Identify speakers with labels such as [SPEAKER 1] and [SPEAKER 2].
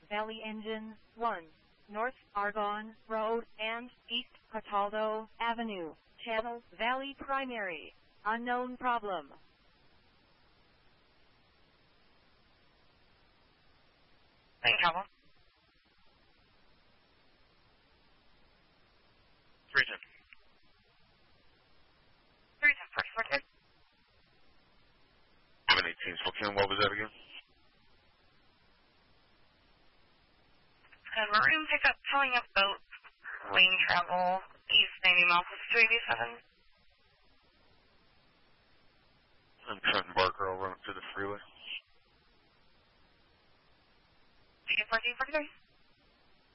[SPEAKER 1] Valley Engine 1, North Argonne Road and East Cataldo Avenue, Channel Valley Primary, unknown problem.
[SPEAKER 2] Main problem. 310. 310,
[SPEAKER 3] 718 Spokane, what was that again?
[SPEAKER 2] Maroon pickup towing up boat, lane travel, east 90 miles of 287.
[SPEAKER 3] I'm Trenton Barker, I'll run up to the freeway.
[SPEAKER 2] 1443.